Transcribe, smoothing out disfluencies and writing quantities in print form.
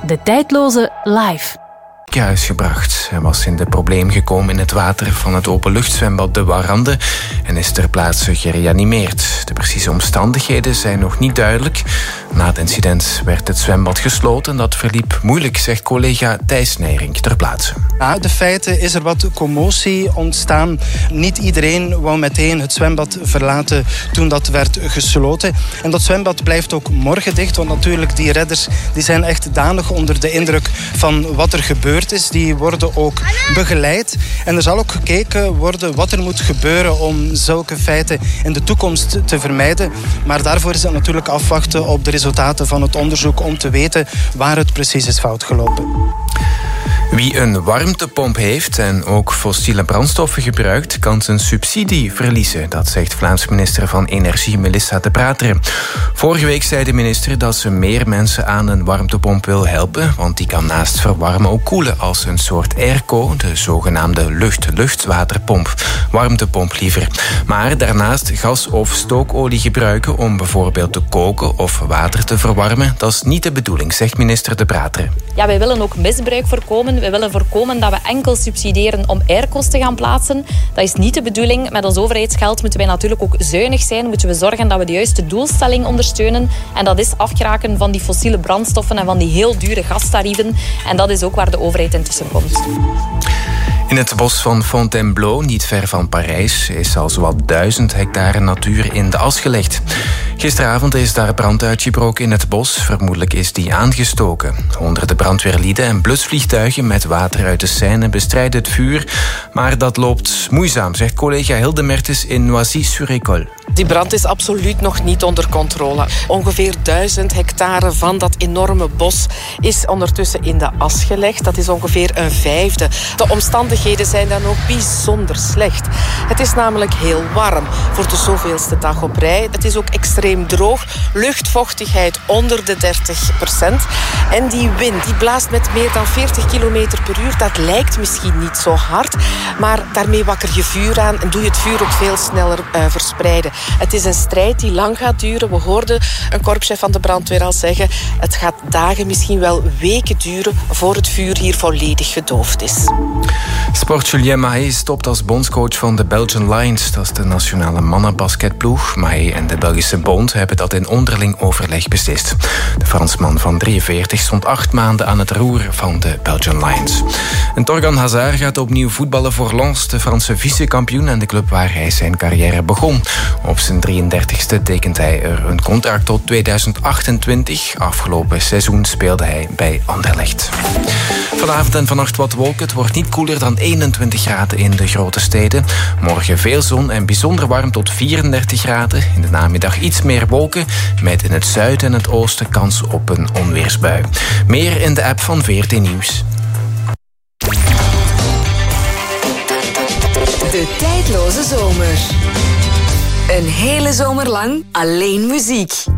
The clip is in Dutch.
De tijdloze live. Huis gebracht. Hij was in de probleem gekomen in het water van het openluchtzwembad De Warande en is ter plaatse gereanimeerd. De precieze omstandigheden zijn nog niet duidelijk. Na het incident werd het zwembad gesloten en dat verliep moeilijk, zegt collega Thijs Nijrink ter plaatse. Na de feiten is er wat commotie ontstaan. Niet iedereen wou meteen het zwembad verlaten toen dat werd gesloten. En dat zwembad blijft ook morgen dicht, want natuurlijk die redders die zijn echt danig onder de indruk van wat er gebeurd is. Die worden ook begeleid. En er zal ook gekeken worden wat er moet gebeuren om zulke feiten in de toekomst te vermijden. Maar daarvoor is het natuurlijk afwachten op de resultaten van het onderzoek om te weten waar het precies is fout gelopen. Wie een warmtepomp heeft en ook fossiele brandstoffen gebruikt, kan zijn subsidie verliezen. Dat zegt Vlaams minister van Energie Melissa De Brateren. Vorige week zei de minister dat ze meer mensen aan een warmtepomp wil helpen, want die kan naast verwarmen ook koelen als een soort airco, de zogenaamde lucht-luchtwaterpomp. Warmtepomp liever. Maar daarnaast gas of stookolie gebruiken om bijvoorbeeld te koken of water te verwarmen, dat is niet de bedoeling, zegt minister De Brateren. Ja, wij willen ook misbruik voorkomen. We willen voorkomen dat we enkel subsidiëren om airco's te gaan plaatsen. Dat is niet de bedoeling. Met ons overheidsgeld moeten wij natuurlijk ook zuinig zijn. Moeten we zorgen dat we de juiste doelstelling ondersteunen. En dat is afgeraken van die fossiele brandstoffen en van die heel dure gastarieven. En dat is ook waar de overheid intussen komt. In het bos van Fontainebleau, niet ver van Parijs, is al zowat 1000 hectare natuur in de as gelegd. Gisteravond is daar brand uitgebroken in het bos. Vermoedelijk is die aangestoken. Honderden brandweerlieden en blusvliegtuigen met water uit de Seine bestrijden het vuur. Maar dat loopt moeizaam, zegt collega Hilde Mertens in Noisy-sur-École. Die brand is absoluut nog niet onder controle. Ongeveer 1000 hectare van dat enorme bos is ondertussen in de as gelegd. Dat is ongeveer een vijfde. De omstandigheden zijn dan ook bijzonder slecht. Het is namelijk heel warm voor de zoveelste dag op rij. Het is ook extreem droog. Luchtvochtigheid onder de 30%. En die wind die blaast met meer dan 40 km per uur. Dat lijkt misschien niet zo hard, maar daarmee wakker je vuur aan en doe je het vuur ook veel sneller verspreiden. Het is een strijd die lang gaat duren. We hoorden een korpschef van de brandweer al zeggen, het gaat dagen, misschien wel weken duren voor het vuur hier volledig gedoofd is. Sport Julien Mahé stopt als bondscoach van de Belgian Lions. Dat is de nationale mannenbasketploeg. Mahé en de Belgische bond hebben dat in onderling overleg beslist. De Fransman van 43 stond 8 maanden aan het roer van de Belgian Lions. En Torgan Hazard gaat opnieuw voetballen voor Lens, de Franse vice-kampioen en de club waar hij zijn carrière begon. Op zijn 33ste tekent hij er een contract tot 2028. Afgelopen seizoen speelde hij bij Anderlecht. Vanavond en vannacht wat wolken. Het wordt niet koeler dan 21 graden in de grote steden. Morgen veel zon en bijzonder warm tot 34 graden. In de namiddag iets meer wolken, met in het zuiden en het oosten kans op een onweersbui. Meer in de app van VRT Nieuws. De tijdloze zomer. Een hele zomer lang alleen muziek.